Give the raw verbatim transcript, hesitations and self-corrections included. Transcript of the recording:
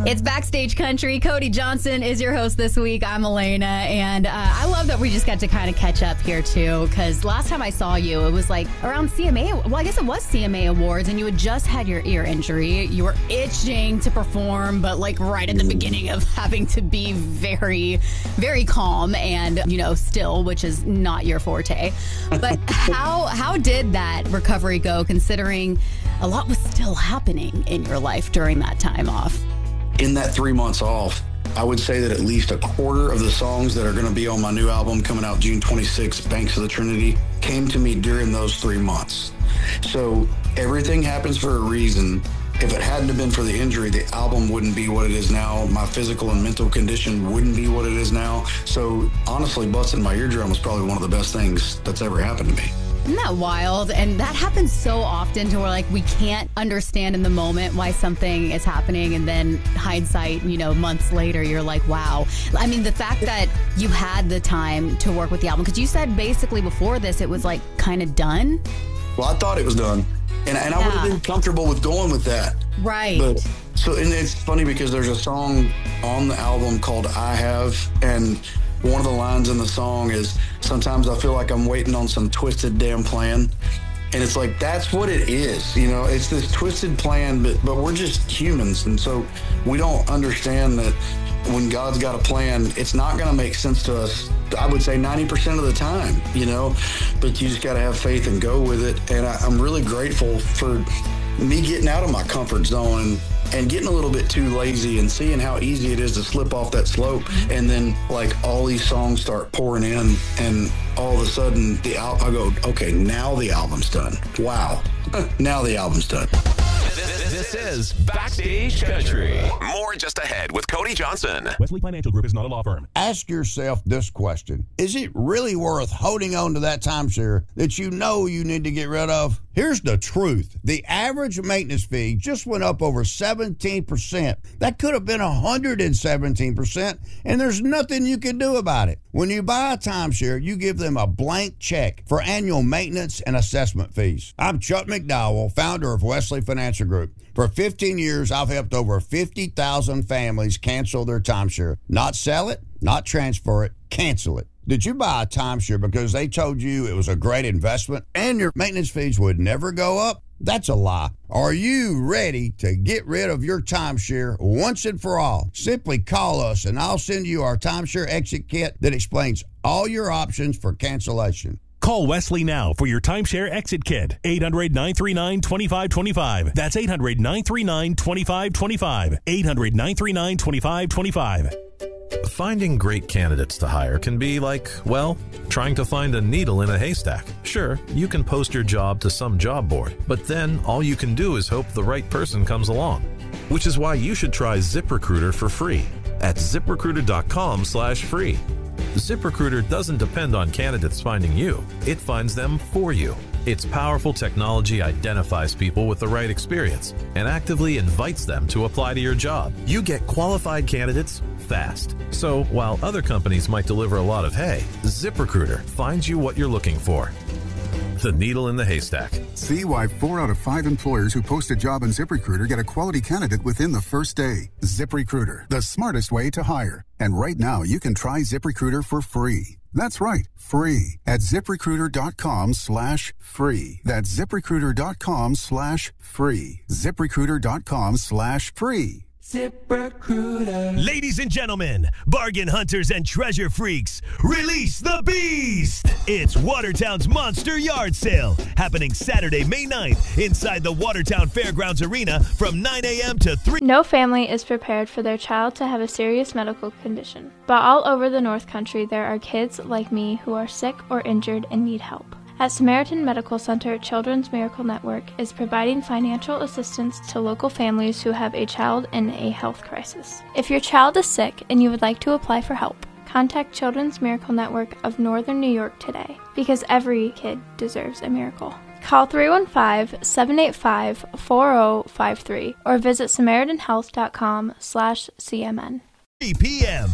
It's Backstage Country. Cody Johnson is your host this week. I'm Elena, and uh, I love that we just got to kind of catch up here, too, because last time I saw you, it was like around C M A. Well, I guess it was C M A Awards, and you had just had your ear injury. You were itching to perform, but like right at the beginning of having to be very, very calm and, you know, still, which is not your forte. But how how did that recovery go, considering a lot was still happening in your life during that time off? In that three months off, I would say that at least a quarter of the songs that are going to be on my new album coming out June twenty-sixth, Banks of the Trinity, came to me during those three months. So everything happens for a reason. If it hadn't have been for the injury, the album wouldn't be what it is now. My physical and mental condition wouldn't be what it is now. So honestly, busting my eardrum was probably one of the best things that's ever happened to me. Isn't that wild? And that happens so often to where, like, we can't understand in the moment why something is happening, and then hindsight, you know, months later, you're like, wow. I mean, the fact that you had the time to work with the album, because you said basically before this it was like kind of done. Well, I thought it was done, and, and yeah. I would have been comfortable with going with that. Right. But so, and it's funny because there's a song on the album called I Have, and one of the lines in the song is, sometimes I feel like I'm waiting on some twisted damn plan. And it's like, that's what it is. You know, it's this twisted plan, but, but we're just humans. And so we don't understand that when God's got a plan, it's not going to make sense to us, I would say ninety percent of the time, you know, but you just got to have faith and go with it. And I, I'm really grateful for me getting out of my comfort zone and, and getting a little bit too lazy and seeing how easy it is to slip off that slope. And then like all these songs start pouring in, and all of a sudden the al- I go, okay, now the album's done. Wow. Now the album's done. This is Backstage Country. More just ahead with Cody Johnson. Wesley Financial Group is not a law firm. Ask yourself this question. Is it really worth holding on to that timeshare that you know you need to get rid of? Here's the truth. The average maintenance fee just went up over seventeen percent. That could have been one hundred seventeen percent, and there's nothing you can do about it. When you buy a timeshare, you give them a blank check for annual maintenance and assessment fees. I'm Chuck McDowell, founder of Wesley Financial Group. For fifteen years, I've helped over fifty thousand families cancel their timeshare. Not sell it, not transfer it, cancel it. Did you buy a timeshare because they told you it was a great investment and your maintenance fees would never go up? That's a lie. Are you ready to get rid of your timeshare once and for all? Simply call us and I'll send you our timeshare exit kit that explains all your options for cancellation. Call Wesley now for your timeshare exit kit. eight hundred, nine three nine, two five two five. That's eight hundred, nine three nine, two five two five. eight hundred, nine three nine, two five two five. Finding great candidates to hire can be like, well, trying to find a needle in a haystack. Sure, you can post your job to some job board, but then all you can do is hope the right person comes along. Which is why you should try ZipRecruiter for free at ZipRecruiter.com slash free. ZipRecruiter doesn't depend on candidates finding you. It finds them for you. Its powerful technology identifies people with the right experience and actively invites them to apply to your job. You get qualified candidates fast. So while other companies might deliver a lot of hay, ZipRecruiter finds you what you're looking for. The needle in the haystack. See why four out of five employers who post a job on ZipRecruiter get a quality candidate within the first day. ZipRecruiter, the smartest way to hire. And right now, you can try ZipRecruiter for free. That's right, free at ZipRecruiter.com slash free. That's ZipRecruiter.com slash free. ZipRecruiter.com slash free. ZipRecruiter. Ladies and gentlemen, bargain hunters and treasure freaks, release the beast! It's Watertown's Monster Yard Sale, happening Saturday, May ninth, inside the Watertown Fairgrounds Arena from nine a.m. to three. No family is prepared for their child to have a serious medical condition. But all over the North Country, there are kids like me who are sick or injured and need help. At Samaritan Medical Center, Children's Miracle Network is providing financial assistance to local families who have a child in a health crisis. If your child is sick and you would like to apply for help, contact Children's Miracle Network of Northern New York today, because every kid deserves a miracle. Call three one five, seven eight five, four zero five three or visit samaritan health dot com slash C M N. three p.m.